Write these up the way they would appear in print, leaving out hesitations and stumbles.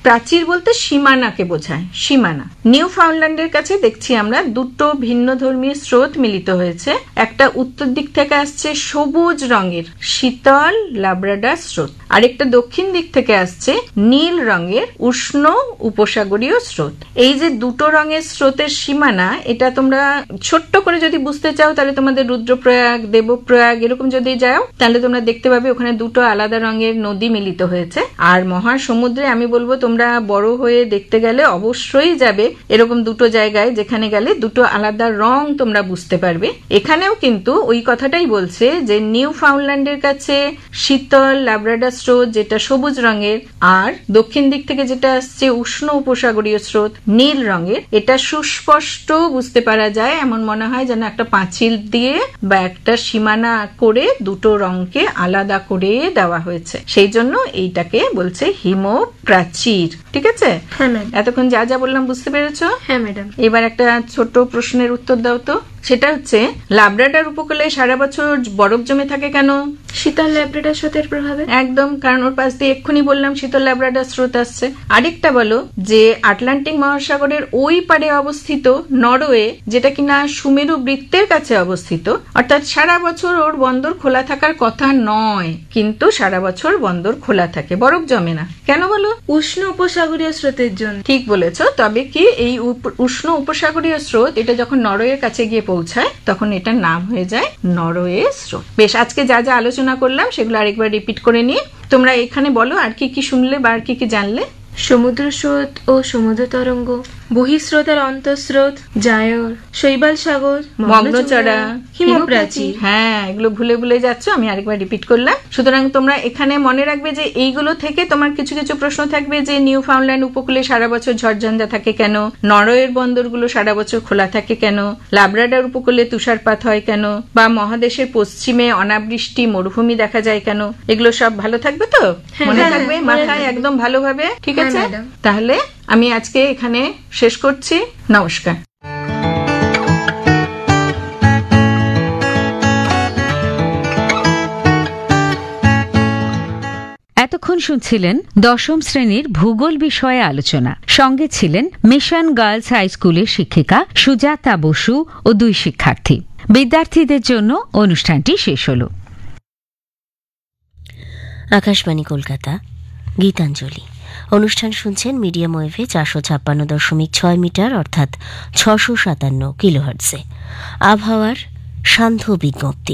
প্রাচীর বলতে সীমানাকে বোঝায়, সীমানা। নিউ ফাউন্ডল্যান্ডের কাছে দেখছি আমরা দুটো ভিন্ন ধর্মীয় স্রোত মিলিত হয়েছে। একটা উত্তর দিক থেকে আসছে সবুজ রঙের শীতল লাব্রাডার স্রোত, আরেকটা দক্ষিণ দিক থেকে আসছে নীল রঙের উষ্ণ উপসাগরীয় স্রোত। এই যে দুটো রঙের স্রোতের সীমানা, এটা তোমরা ছোট্ট করে যদি বুঝতে চাও তাহলে তোমাদের রুদ্রপ্রয়াগ, দেবপ্রয়াগ এরকম যদি যাও তাহলে তোমরা দেখতে পাবে ওখানে দুটো আলাদা রঙের নদী মিলিত হয়েছে। আর মহাসমুদ্রে আমি বলবো তোমরা বড় হয়ে দেখতে গেলে অবশ্যই যাবে এরকম দুটো জায়গায়, যেখানে গেলে দুটো আলাদা রং তোমরা বুঝতে পারবে। এখানেও কিন্তু ওই কথাটাই বলছে যে নিউ ফাউন্ডল্যান্ডের কাছে শীতল লাব্রাডার স্রোত যেটা সবুজ রঙের, আর দক্ষিণ দিক থেকে যেটা আসছে উষ্ণ উপসাগরীয় স্রোত নীল রঙের, এটা সুস্পষ্ট বুঝতে পারা যায়, এমন মনে হয় যেন একটা পাঁচিল দিয়ে বা একটা সীমানা করে দুটো রঙকে আলাদা করে দেওয়া হয়েছে। সেই জন্য এইটাকে বলছে হিমপ্রাচীর। ঠিক আছে? হ্যাঁ ম্যাম। এতক্ষণ যা যা বললাম বুঝতে পেরেছো? হ্যাঁ ম্যাডাম। এবার একটা ছোট প্রশ্নের উত্তর দাও তো। সেটা হচ্ছে লাব্রাডার উপকূলে সারা বছর বরফ জমে থাকে কেন? শীতল ল্যাব্রাডার স্রোতের প্রভাবে। একদম, কারণ ওর পাশ দিয়ে এক্ষুনি বললাম শীতল ল্যাব্রাডার স্রোত আসছে। আরেকটা বলো যে আটলান্টিক মহাসাগরের ওই পারে অবস্থিত নরওয়ে, যেটা কিনা সুমেরু বৃত্তের কাছে অবস্থিত, অর্থাৎ সারা বছর ওর বন্দর খোলা থাকার কথা নয়, কিন্তু সারা বছর বন্দর খোলা থাকে, বরফ জমে না। কেন বলো? উষ্ণ উপসাগরীয় স্রোতের জন্য। ঠিক বলেছো। তবে কি এই উষ্ণ উপসাগরীয় স্রোত এটা যখন নরওয়ের কাছে গিয়ে পৌঁছায় তখন এটার নাম হয়ে যায় নরওয়ে স্রোত। বেশ, আজকে যা যা আলোচনা করলাম সেগুলো আরেকবার রিপিট করে নিই। তোমরা এখানে বলো আর কি কি শুনলে বা আর কি কি জানলে। সমুদ্র স্রোত ও সমুদ্র তরঙ্গ, বহিঃস্রোত আর অন্তঃস্রোত, জায়র, শৈবাল সাগর, মগ্নচড়া, হিমপ্রাচীর। হ্যাঁ, এগুলো ভুলে ভুলে যাচ্ছ, আমি আরেকবার রিপিট করলাম। সুতরাং তোমরা এখানে মনে রাখবে যে এইগুলো থেকে তোমার কিছু কিছু প্রশ্ন থাকবে যে নিউ ফাউন্ডল্যান্ড উপকূলে সারা বছর ঝড়ঝঞ্ঝা থাকে কেন, নরওয়ের বন্দরগুলো সারা বছর খোলা থাকে কেন, লাব্রাডার উপকূলে তুষারপাত হয় কেন, বা মহাদেশের পশ্চিমে অনাবৃষ্টি মরুভূমি দেখা যায় কেন। এগুলো সব ভালো থাকবে তো? মনে থাকবে মাথায় একদম ভালোভাবে? ঠিক আছে, তাহলে আমি আজকে এখানে শেষ করছি। নমস্কার। এতক্ষণ শুনছিলেন দশম শ্রেণীর ভূগোল বিষয়ে আলোচনা। সঙ্গে ছিলেন মিশন গার্লস হাই স্কুলের শিক্ষিকা সুজাতা বসু ও 2 শিক্ষার্থী। বিদ্যার্থীদের জন্য অনুষ্ঠানটি শেষ হল। আকাশবাণী কলকাতা, গীতাঞ্জলি অনুষ্ঠান শুনছেন মিডিয়াম ওয়েভে 456.6 মিটার অর্থাৎ 657 কিলোহার্টজে। আবহাওয়ার সান্ধ্য বিজ্ঞপ্তি।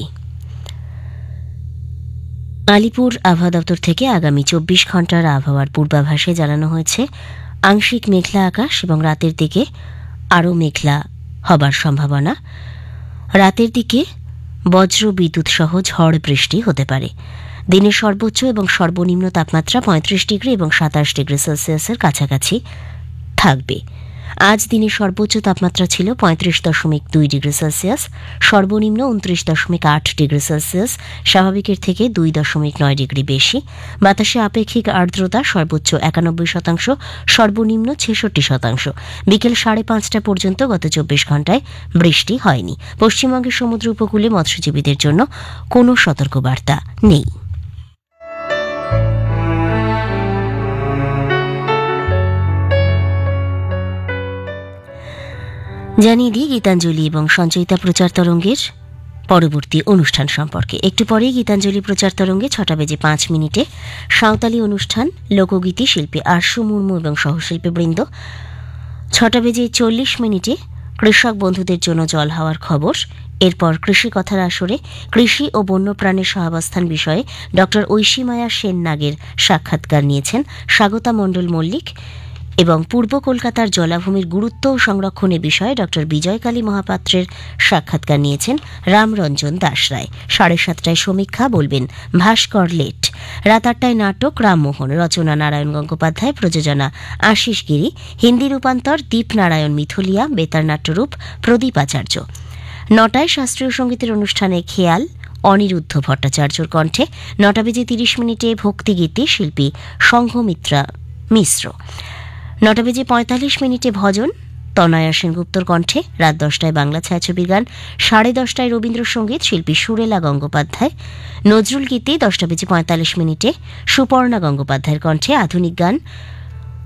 আলিপুর আবহাওয়া দপ্তর থেকে আগামী 24 ঘন্টার আবহাওয়ার পূর্বাভাসে জানানো হয়েছে আংশিক মেঘলা আকাশ এবং রাতের দিকে আরও মেঘলা হবার সম্ভাবনা। রাতের দিকে বজ্র বিদ্যুৎ সহ ঝড় বৃষ্টি হতে পারে। দিনের সর্বোচ্চ এবং সর্বনিম্ন তাপমাত্রা 35 ডিগ্রি এবং 27 ডিগ্রি সেলসিয়াসের কাছাকাছি থাকবে। আজ দিনের সর্বোচ্চ তাপমাত্রা ছিল 35.2 ডিগ্রি সেলসিয়াস, সর্বনিম্ন 29.8 ডিগ্রি সেলসিয়াস, স্বাভাবিকের থেকে 2.9 ডিগ্রি বেশি। বাতাসে আপেক্ষিক আর্দ্রতা সর্বোচ্চ 91%, সর্বনিম্ন 66%। বিকেল 5:30 পর্যন্ত গত 24 ঘন্টায় বৃষ্টি হয়নি। পশ্চিমবঙ্গের সমুদ্র উপকূলে মৎস্যজীবীদের জন্য কোনো সতর্কবার্তা নেই। জানিয়ে দিই গীতাঞ্জলি এবং সঞ্চয়িতা প্রচার তরঙ্গের পরবর্তী অনুষ্ঠান সম্পর্কে। একটু পরেই গীতাঞ্জলি প্রচার তরঙ্গে 6:05 সাঁওতালি অনুষ্ঠান, লোকগীতি শিল্পী আরশু মুর্মু এবং সহশিল্পী বৃন্দ। 6:40 কৃষক বন্ধুদের জন্য জল হাওয়ার খবর। এরপর কৃষি কথার আসরে কৃষি ও বন্যপ্রাণীর সহাবস্থান বিষয়ে ডক্টর ঐশীমায়া সেন নাগের সাক্ষাৎকার নিয়েছেন স্বাগতা মণ্ডল মল্লিক, এবং পূর্ব কলকাতার জলাভূমির গুরুত্ব ও সংরক্ষণের বিষয়ে ডক্টর বিজয়কালী মহাপাত্রের সাক্ষাৎকার নিয়েছেন রামরঞ্জন দাস রায়। 7:30 সমীক্ষা, বলবেন ভাস্কর লেট। রাত 8টায় নাটক রামমোহন, রচনা নারায়ণ গঙ্গোপাধ্যায়, প্রযোজনা আশিস গিরি, হিন্দি রূপান্তর দীপ নারায়ণ মিথুলিয়া, বেতার নাট্যরূপ প্রদীপ আচার্য। 9টায় শাস্ত্রীয় সঙ্গীতের অনুষ্ঠানে খেয়াল, অনিরুদ্ধ ভট্টাচার্যর কণ্ঠে। 9:30 ভক্তিগীতি, শিল্পী সংঘমিত্রা মিশ্র। 9:45 ভজন, তনয়া সেনগুপ্তর কণ্ঠে। রাত 10টায় বাংলা ছায়াছবির গান। 10:30 রবীন্দ্রসঙ্গীত, শিল্পী সুরেলা গঙ্গোপাধ্যায়। নজরুল গীতি 10:45 সুপর্ণা গঙ্গোপাধ্যায়ের কণ্ঠে। আধুনিক গান